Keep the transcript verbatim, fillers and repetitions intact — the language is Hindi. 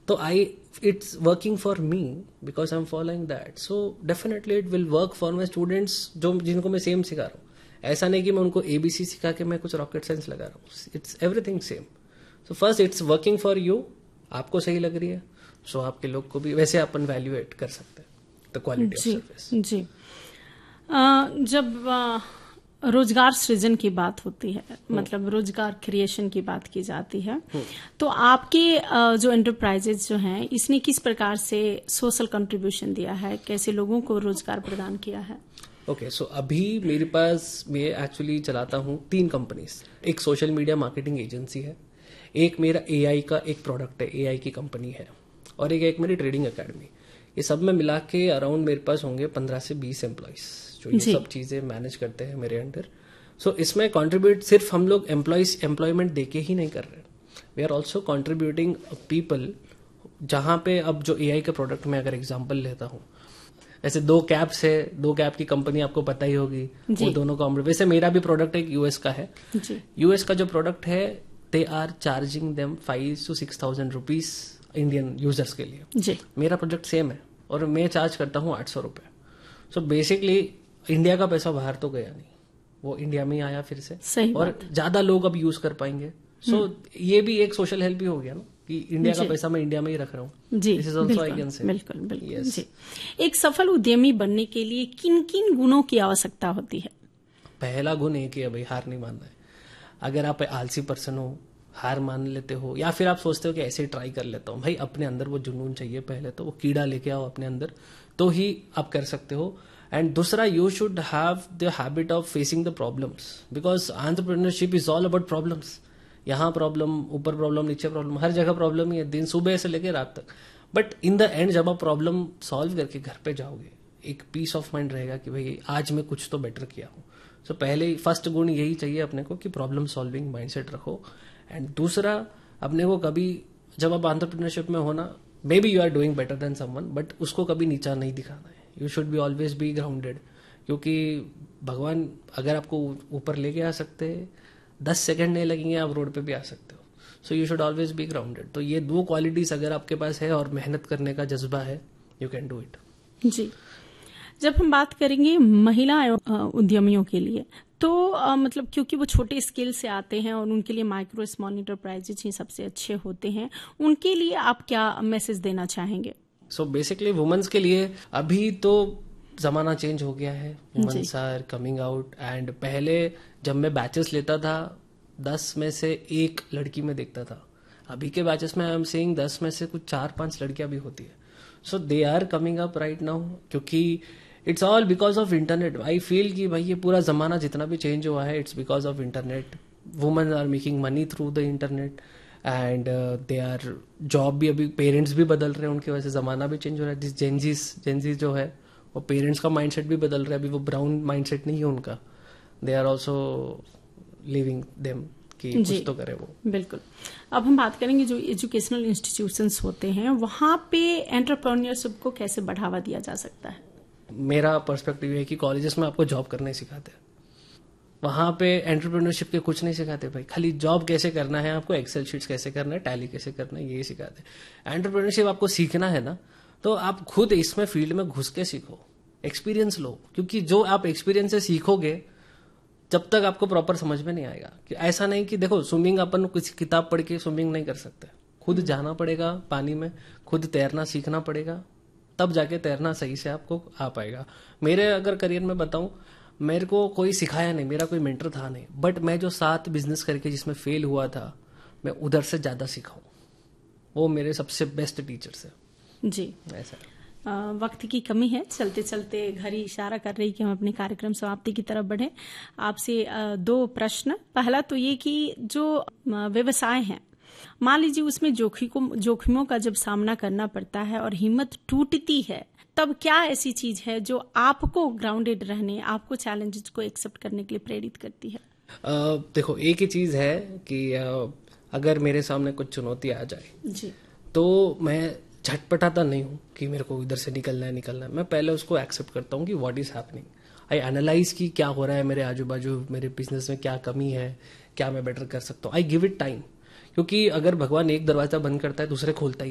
तो I it's working for me because I am following that, so definitely it will work for my students जो जिनको मैं सेम सिखा रहा हूँ. ऐसा नहीं कि मैं उनको एबीसी सिखा के मैं कुछ रॉकेट साइंस लगा रहा हूँ. It's everything same. So first it's working for you, आपको सही लग रही है, सो so आपके लोग को भी वैसे अपन वैल्यूएट कर सकते हैं the quality of service. Ji. uh, जब uh, रोजगार सृजन की बात होती है, मतलब रोजगार क्रिएशन की बात की जाती है, तो आपके uh, जो एंटरप्राइजेज जो हैं इसने किस प्रकार से सोशल कंट्रीब्यूशन दिया है, कैसे लोगों को रोजगार प्रदान किया है? ओके, सो अभी मेरे पास मैं एक्चुअली चलाता हूँ तीन कंपनीज. एक सोशल मीडिया मार्केटिंग एजेंसी है, एक मेरा एआई का एक प्रोडक्ट है, एआई की कंपनी है, और एक एक मेरी ट्रेडिंग एकेडमी. ये सब में मिला के अराउंड मेरे पास होंगे पंद्रह से बीस एम्प्लॉइज जो ये सब चीजें मैनेज करते हैं मेरे अंडर. सो so, इसमें कंट्रीब्यूट सिर्फ हम लोग एम्प्लॉइज एम्प्लॉयमेंट देके ही नहीं कर रहे, we are also contributing people. जहां पे अब जो एआई के प्रोडक्ट में अगर एग्जाम्पल लेता हूँ, ऐसे दो कैब्स है, दो कैब की कंपनी आपको पता ही होगी, वो दोनों का. वैसे मेरा भी प्रोडक्ट एक यूएस का है. यूएस का जो प्रोडक्ट है they are charging them five to six thousand rupees Indian users के लिए. जी. मेरा प्रोजेक्ट सेम है और मैं चार्ज करता हूँ आठ सौ रुपए. सो बेसिकली इंडिया का पैसा बाहर तो गया नहीं, वो इंडिया में ही आया फिर से. सही और ज्यादा लोग अब यूज कर पाएंगे. सो so, ये भी एक सोशल हेल्प ही हो गया ना कि इंडिया का पैसा मैं इंडिया में ही रख रहा हूँ. जी, बिल्कुल बिल्कुल बिल्कुल. जी. एक सफल उद्यमी बनने के लिए किन किन गुणों की आवश्यकता होती है? पहला गुण एक ही है भाई, हार नहीं मानना है. अगर आप आलसी पर्सन हो, हार मान लेते हो, या फिर आप सोचते हो कि ऐसे ही ट्राई कर लेता हूँ, भाई अपने अंदर वो जुनून चाहिए. पहले तो वो कीड़ा लेके आओ अपने अंदर, तो ही आप कर सकते हो. एंड दूसरा, you should have the habit of facing the problems, because entrepreneurship is all about problems. यहाँ प्रॉब्लम, ऊपर प्रॉब्लम, नीचे प्रॉब्लम, हर जगह प्रॉब्लम ही है, दिन सुबह से लेकर रात तक. बट इन द एंड जब आप प्रॉब्लम सॉल्व करके घर पे जाओगे, एक पीस ऑफ माइंड रहेगा कि भाई आज मैं कुछ तो बेटर किया हूँ. सो so, पहले फर्स्ट गुण यही चाहिए अपने को कि प्रॉब्लम सॉल्विंग माइंडसेट रखो. एंड दूसरा, अपने को कभी जब आप एंटरप्रेन्योरशिप में हो ना, may be you are doing better than someone, but उसको कभी नीचा नहीं दिखाना है. You should be always be grounded, क्योंकि भगवान अगर आपको ऊपर लेके आ सकते हैं, दस सेकंड नहीं लगेंगे, आप रोड पे भी आ सकते हो. So you should always be grounded. तो ये दो क्वालिटीज अगर आपके पास है और मेहनत करने का जज्बा है, यू कैन डू इट. जी. जब हम बात करेंगे महिला उद्यमियों के लिए, तो आ, मतलब क्योंकि वो छोटे स्केल से आते हैं और उनके लिए माइक्रो स्मॉल एंटरप्राइजेज ही सबसे अच्छे होते हैं, उनके लिए आप क्या मैसेज देना चाहेंगे? सो बेसिकली वुमेन्स के लिए अभी तो जमाना चेंज हो गया है. Womens are coming out. And पहले जब मैं बैचेस लेता था, दस में से एक लड़की में देखता था. अभी के बैचेस में आई एम सेइंग दस में से कुछ चार पांच लड़कियां भी होती है. सो they are coming up right now, क्योंकि it's all because of internet. I feel कि भाई ये पूरा जमाना जितना भी चेंज हुआ है, it's because of internet. Women are making money through the internet and they are job भी, अभी पेरेंट्स भी बदल रहे हैं उनकी वजह से, जमाना भी चेंज हो रहा है. जिस जेंजीज जेंजीज जो है वो पेरेंट्स का माइंडसेट भी बदल रहा है. अभी वो ब्राउन माइंडसेट नहीं है उनका, they are also living them कि कुछ तो करे वो. बिल्कुल. अब हम बात करेंगे जो एजुकेशनल इंस्टीट्यूशंस होते हैं, वहां पे एंटरप्रेन्योरशिप को कैसे बढ़ावा दिया जा सकता है? मेरा पर्सपेक्टिव है कि कॉलेजेस में आपको जॉब करना ही सिखाते हैं, वहां पे एंटरप्रेन्योरशिप के कुछ नहीं सिखाते भाई. खाली जॉब कैसे करना है, आपको एक्सेल शीट्स कैसे करना है, टैली कैसे करना है, ये सिखाते. एंटरप्रेन्योरशिप आपको सीखना है ना, तो आप खुद इसमें फील्ड में घुस के सीखो, एक्सपीरियंस लो, क्योंकि जो आप एक्सपीरियंस से सीखोगे जब तक आपको प्रॉपर समझ में नहीं आएगा. कि ऐसा नहीं कि देखो स्विमिंग अपन कुछ किताब पढ़ के स्विमिंग नहीं कर सकते, खुद जाना पड़ेगा पानी में, खुद तैरना सीखना पड़ेगा, तब जाके तैरना सही से आपको आ पाएगा. मेरे अगर करियर में बताऊं, मेरे को कोई सिखाया नहीं, मेरा कोई मेंटर था नहीं, बट मैं जो सात बिजनेस करके जिसमें फेल हुआ था, मैं उधर से ज्यादा सीखा हूं. वो मेरे सबसे बेस्ट टीचर्स है. जी. ऐसा आ, वक्त की कमी है, चलते चलते घड़ी इशारा कर रही कि हम अपने कार्यक्रम समाप्ति की तरफ बढ़े. आपसे दो प्रश्न. पहला तो ये कि जो व्यवसाय हैं, मान लीजिए उसमें जोखिमों जोखिमों का जब सामना करना पड़ता है और हिम्मत टूटती है, तब क्या ऐसी चीज है जो आपको ग्राउंडेड रहने, आपको चैलेंजेस को एक्सेप्ट करने के लिए प्रेरित करती है? uh, देखो एक ही चीज है कि uh, अगर मेरे सामने कुछ चुनौती आ जाए जी, तो मैं झटपटाता नहीं हूँ कि मेरे को इधर से निकलना है निकलना है मैं पहले उसको एक्सेप्ट करता हूँ कि what is happening. I analyse की क्या हो रहा है मेरे आजू बाजू, मेरे बिजनेस में क्या कमी है, क्या मैं बेटर कर सकता हूँ. आई गिव इट टाइम, क्योंकि अगर भगवान एक दरवाजा बंद करता है दूसरे खोलता ही